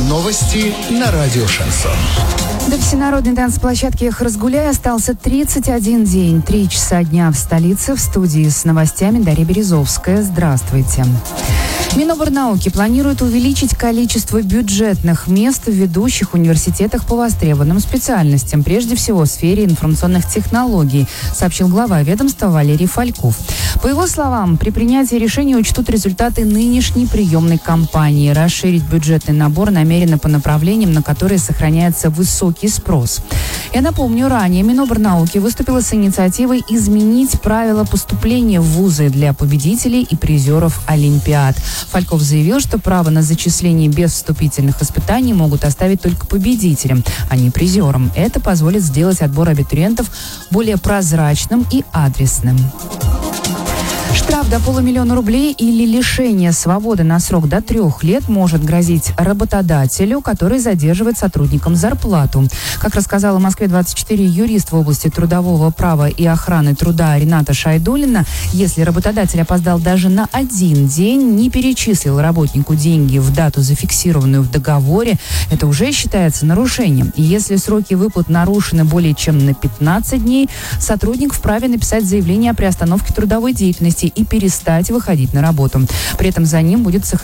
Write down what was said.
Новости на радио «Шансон». До всенародной танцплощадки «Эх, разгуляй» остался 31 день. 3 часа дня в столице. В студии с новостями Дарья Березовская. Здравствуйте. Миноборнауки планирует увеличить количество бюджетных мест в ведущих университетах по востребованным специальностям, прежде всего в сфере информационных технологий, сообщил глава ведомства Валерий Фальков. По его словам, при принятии решения учтут результаты нынешней приемной кампании. Расширить бюджетный набор намерено по направлениям, на которые сохраняется высокий спрос. Я напомню, ранее Миноборнауки выступила с инициативой изменить правила поступления в вузы для победителей и призеров Олимпиад. Фальков заявил, что право на зачисление без вступительных испытаний могут оставить только победителям, а не призерам. Это позволит сделать отбор абитуриентов более прозрачным и адресным. Штраф до 500 000 рублей или лишение свободы на срок до 3 лет может грозить работодателю, который задерживает сотрудникам зарплату. Как рассказала Москве-24 юрист в области трудового права и охраны труда Рената Шайдуллина, если работодатель опоздал даже на 1 день, не перечислил работнику деньги в дату, зафиксированную в договоре, это уже считается нарушением. И если сроки выплат нарушены более чем на 15 дней, сотрудник вправе написать заявление о приостановке трудовой деятельности и перестать выходить на работу. При этом за ним будет сохраняться